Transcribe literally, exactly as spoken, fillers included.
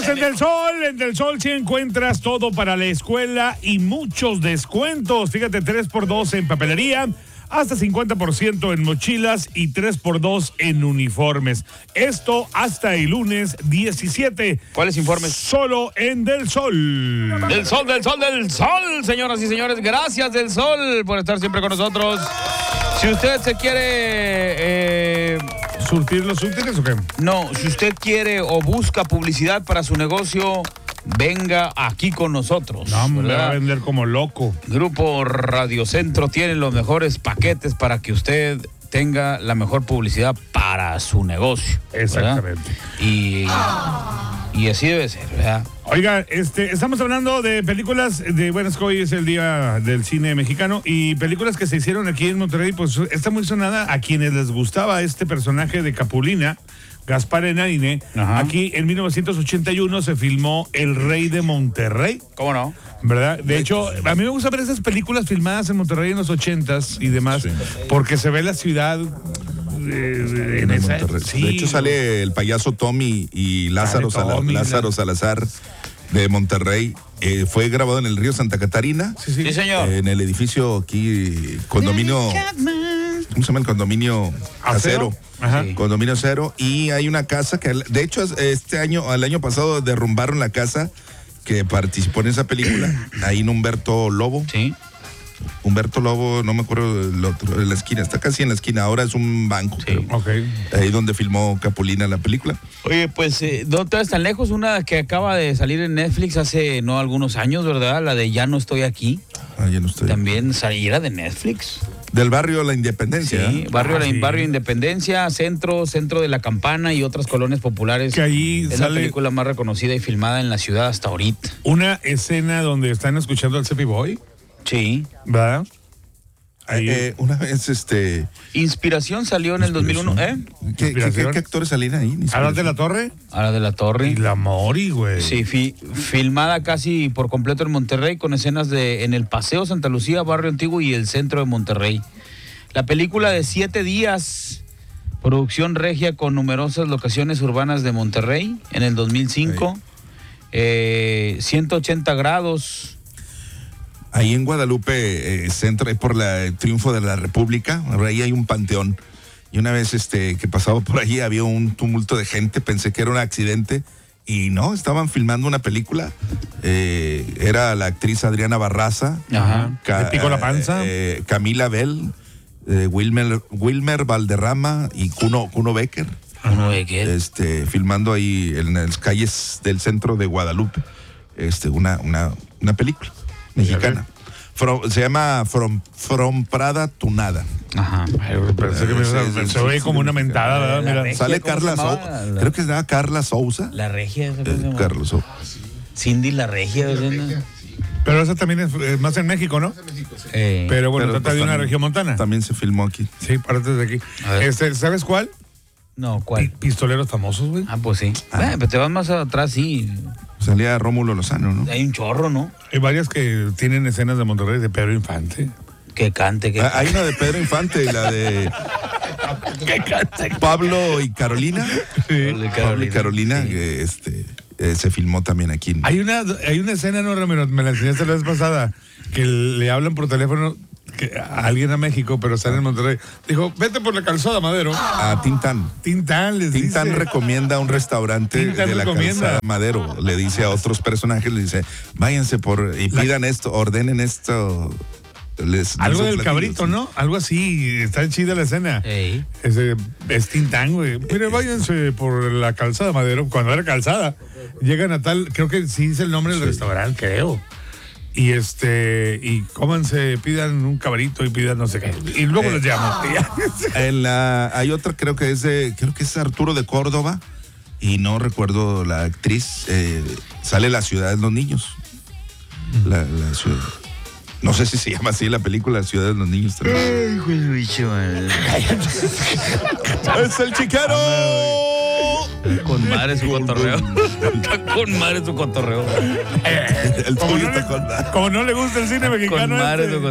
en Del Sol, en Del Sol sí encuentras todo para la escuela y muchos descuentos. Fíjate, tres por dos en papelería, hasta cincuenta por ciento en mochilas y tres por dos en uniformes. Esto hasta el lunes diecisiete. ¿Cuáles informes? Solo en Del Sol. Del Sol, del Sol, del Sol, señoras y señores. Gracias, Del Sol, por estar siempre con nosotros. Si usted se quiere... Eh, ¿Surtir los útiles o qué? no, si usted quiere o busca publicidad para su negocio, venga aquí con nosotros. No, me ¿verdad? va a vender como loco. Grupo Radio Centro tiene los mejores paquetes para que usted tenga la mejor publicidad para su negocio. ¿verdad? Exactamente. Y, y así debe ser, ¿verdad? Oiga, este, estamos hablando de películas de, bueno, es que hoy es el día del cine mexicano y películas que se hicieron aquí en Monterrey, pues está muy sonada a quienes les gustaba este personaje de Capulina, Gaspar Enaine. Ajá. Aquí en mil novecientos ochenta y uno se filmó El Rey de Monterrey, ¿Cómo no? ¿verdad? De hecho, a mí me gusta ver esas películas filmadas en Monterrey en los ochentas y demás, Sí. porque se ve la ciudad eh, en En esa... Monterrey. sí. De hecho sale el payaso Tommy y Lázaro, Sale Sala- Tommy, Lázaro la- Salazar de Monterrey. Eh, fue grabado en el río Santa Catarina, Sí, sí. Sí, señor. en el edificio aquí, condominio, ¿cómo se llama el condominio? Acero. Acero. Ajá. Sí. Condominio Cero. Y hay una casa que, de hecho, este año, el año pasado derrumbaron la casa que participó en esa película. Ahí en Humberto Lobo. Sí. Humberto Lobo, no me acuerdo el otro, en la esquina, está casi en la esquina, ahora es un banco, Sí. creo. Ok. Ahí donde filmó Capulina la película. Oye, pues eh, no te vas tan lejos, una que acaba de salir en Netflix hace no algunos años, ¿verdad? La de Ya no estoy aquí, Ah, ya no estoy. también saliera de Netflix. Del barrio La Independencia. Sí, ¿eh? barrio, Ah, la, sí. barrio Independencia, centro, centro de la Campana y otras colonias populares. Que ahí es la sale película más reconocida y filmada en la ciudad hasta ahorita. una escena donde están escuchando al Cepi Boy, Sí. ¿verdad? Ahí. Eh, una vez, este. Inspiración salió en el dos mil uno, ¿eh? ¿Qué, qué, Inspiración. qué- qué actores salían ahí? Aras de la Torre Ahora de la Torre. y la Mori, güey. Sí, fi- filmada casi por completo en Monterrey con escenas de en el Paseo Santa Lucía, Barrio Antiguo y el centro de Monterrey. La película de siete días, producción regia con numerosas locaciones urbanas de Monterrey en el dos mil cinco, eh, ciento ochenta grados. Ahí en Guadalupe, eh, centro, ahí por la, el triunfo de la República, ahí hay un panteón. Y una vez este, que pasaba por ahí había un tumulto de gente, pensé que era un accidente. Y no, estaban filmando una película. Eh, era la actriz Adriana Barraza. Ajá. ¿Le picó la panza? eh, Camila Bell, eh, Wilmer, Wilmer Valderrama y Kuno, Kuno Becker. Uno de que Este, filmando ahí en las calles del centro de Guadalupe. Este, una, una, una película mexicana. From- se llama From, From Prada to Nada. Ajá. Ay, güey, pensé que me Sí, iba a- sí, se sí, ve sí, como sí, una sí. mentada, ¿verdad? La Mira. regia. Sale ¿cómo se Carla llamaba? Sousa. La- Creo que se llama Carla Sousa. La regia. ¿cómo se Eh, llama? Carlos Sousa. Cindy la regia. ¿verdad? Pero esa también es, es más en México, ¿no? Eh, Pero bueno, Pero, trata pues, de una también- región montana. También se filmó aquí. Sí, partes de aquí. A ver. Este, ¿sabes cuál? no, Pi- ¿cuál? Pistoleros famosos, güey. Ah, pues sí. Bueno, pero te vas más atrás, sí. Salía Rómulo Lozano, ¿no? Hay un chorro, ¿no? Hay varias que tienen escenas de Monterrey de Pedro Infante. Que cante, que Ah, hay una de Pedro Infante y la de Pablo y Carolina. Sí. Pablo y Carolina, Sí. que este, eh, se filmó también aquí. en- Hay una, hay una escena, no, Ramiro, me la enseñaste la vez pasada, que le hablan por teléfono que, a alguien a México, pero están en Monterrey. Dijo, vete por la calzada, Madero. A Tintán. Tintán les Tintán dice. recomienda un restaurante Tintán de la recomienda. calzada Madero. Le dice a otros personajes, le dice, váyanse por y pidan esto, ordenen esto. Les- Algo les del platillos, cabrito, sí. ¿no? Algo así. Está chida la escena. Ey. Ese, es Tintán, güey. Mire, váyanse por la calzada Madero. Cuando era calzada, llegan a tal, creo que sí es el nombre del restaurante, creo. Y este, y cómanse, pidan un cabrito y pidan no sé qué. Y luego Eh. los llamo. Y ya. En la, hay otra, creo que es de, creo que es Arturo de Córdoba, y no recuerdo la actriz. eh, sale La Ciudad de los Niños. La, la ciudad. No sé si se llama así la película, La Ciudad de los Niños también. ¡Es el chiquero! Con madre su cotorreo. Con madre su cotorreo. El Como tuyo no, le, está con- como no le gusta el cine mexicano. Con madre este. su